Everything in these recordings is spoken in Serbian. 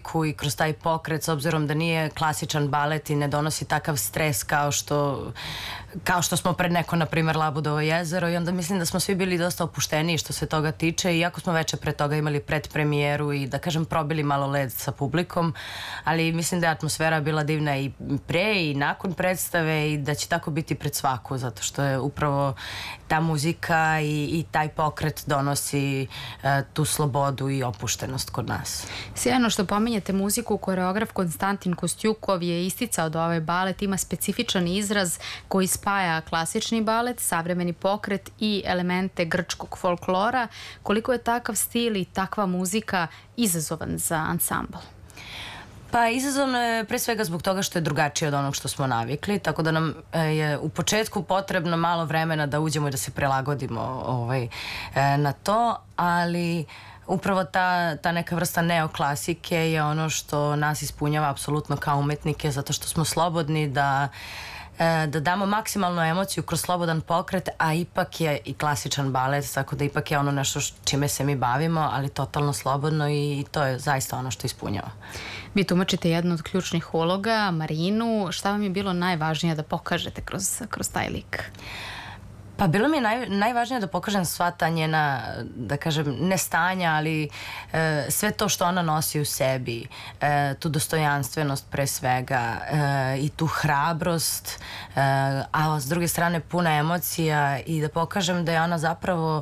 muziku i kroz taj pokret, s obzirom da nije klasičan balet i ne donosi takav stres kao što smo pred neko, na primjer, Labudovo jezero, i onda mislim da smo svi bili dosta opušteniji što se toga tiče, iako smo veče pre toga imali predpremijeru i, da kažem, probili malo led sa publikom, ali mislim da je atmosfera bila divna i pre i nakon predstave i da će tako biti pred svaku, zato što je upravo ta muzika i taj pokret donosi tu slobodu i opuštenost kod nas. Sjajno što pominjete muziku. Koreograf Konstantin Kostjukov je isticao da ovaj balet ima specifičan izraz koji spaja klasični balet, savremeni pokret i elemente grčkog folklora. Koliko je takav stil i takva muzika izazovan za ansambl? Pa izazovno je pre svega zbog toga što je drugačije od onog što smo navikli, tako da nam je u početku potrebno malo vremena da uđemo i da se prilagodimo na to, ali upravo ta neka vrsta neoklasike je ono što nas ispunjava apsolutno kao umetnike, zato što smo slobodni da damo maksimalnu emociju kroz slobodan pokret, a ipak je i klasičan balet, tako da ipak je ono nešto čime se mi bavimo, ali totalno slobodno, i to je zaista ono što ispunjava. Vi tumačite jednu od ključnih uloga, Marinu. Šta vam je bilo najvažnije da pokažete kroz taj lik? Pa bilo mi je najvažnije da pokažem sva ta njena, da kažem, ne stanja, ali sve to što ona nosi u sebi, tu dostojanstvenost pre svega i tu hrabrost, a s druge strane puna emocija, i da pokažem da je ona zapravo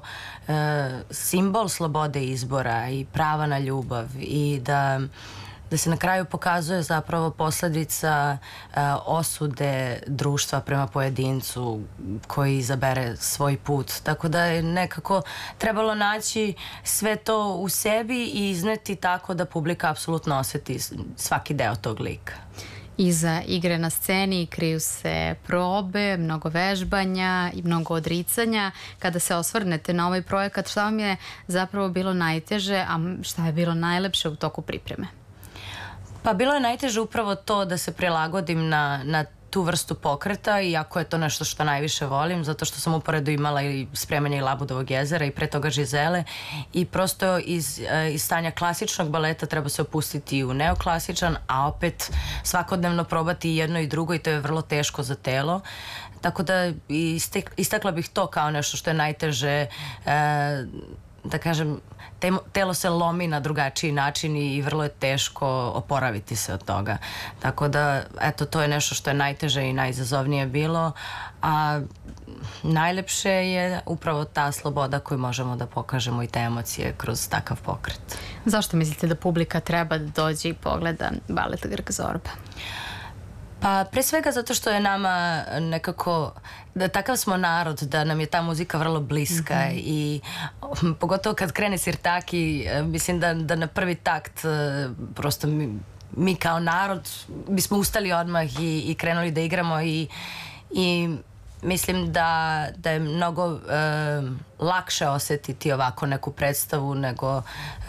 simbol slobode izbora i prava na ljubav, i da se na kraju pokazuje zapravo posledica osude društva prema pojedincu koji izabere svoj put. Tako da je nekako trebalo naći sve to u sebi i izneti tako da publika apsolutno oseti svaki deo tog lika. Iza igre na sceni kriju se probe, mnogo vežbanja i mnogo odricanja. Kada se osvrnete na ovaj projekat, šta vam je zapravo bilo najteže, a šta je bilo najlepše u toku pripreme? Pa bilo je najteže upravo to da se prilagodim na tu vrstu pokreta, iako je to nešto što najviše volim, zato što sam uporedo imala i spremanje i Labudovog jezera i pre toga Žizele, i prosto iz stanja klasičnog baleta treba se opustiti u neoklasičan, a opet svakodnevno probati jedno i drugo, i to je vrlo teško za telo. Tako da istakla bih to kao nešto što je najteže, da kažem, telo se lomi na drugačiji način i vrlo je teško oporaviti se od toga. Tako da, eto, to je nešto što je najteže i najizazovnije bilo, a najlepše je upravo ta sloboda koju možemo da pokažemo i te emocije kroz takav pokret. Zašto mislite da publika treba da dođe i pogleda balet Grk Zorba? Pa pre svega zato što je nama nekako, da takav smo narod, da nam je ta muzika vrlo bliska, i pogotovo kad krene Sirtaki, mislim da na prvi takt prosto mi kao narod bismo ustali odmah i krenuli da igramo, i mislim da je mnogo lakše osetiti ovako neku predstavu nego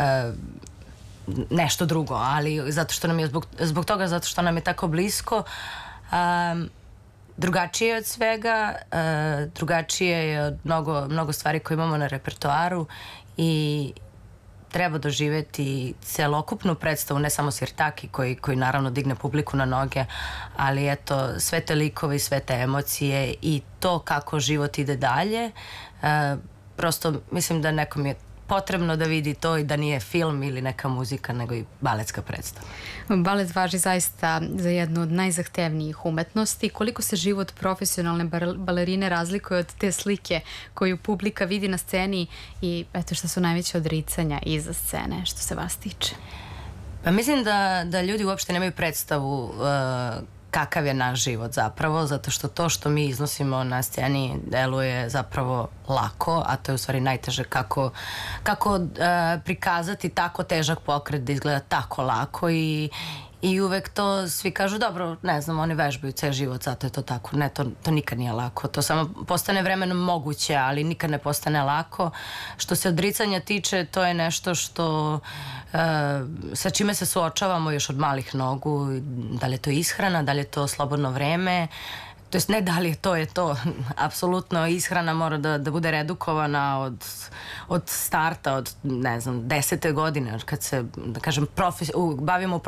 nešto drugo, ali zato što nam je zbog toga, zato što nam je tako blisko, drugačije je od svega, drugačije je od mnogo stvari koje imamo na repertoaru, i treba doživeti celokupnu predstavu, ne samo Sirtaki koji naravno digne publiku na noge, ali eto, sve te likove i sve te emocije i to kako život ide dalje. Prosto mislim da nekom je potrebno da vidi to i da nije film ili neka muzika, nego i baletska predstava. Balet važi zaista za jednu od najzahtevnijih umetnosti. Koliko se život profesionalne balerine razlikuje od te slike koju publika vidi na sceni, i eto šta su najveće odricanja iza scene što se vas tiče? Pa mislim da ljudi uopšte nemaju predstavu kakav je naš život zapravo, zato što to što mi iznosimo na sceni deluje zapravo lako, a to je u stvari najteže kako prikazati tako težak pokret da izgleda tako lako, i uvek to svi kažu, dobro, ne znam, oni vežbaju ceo život, zato je to tako. Ne, to nikad nije lako. To samo postane vremenom moguće, ali nikad ne postane lako. Što se odricanja tiče, to je nešto što sa čime se suočavamo još od malih nogu. Da li je to ishrana, da li je to slobodno vreme, to jest ne da li je to, apsolutno ishrana mora da bude redukovana od starta, od, ne znam, 10. godine, kad se, da kažem, bavimo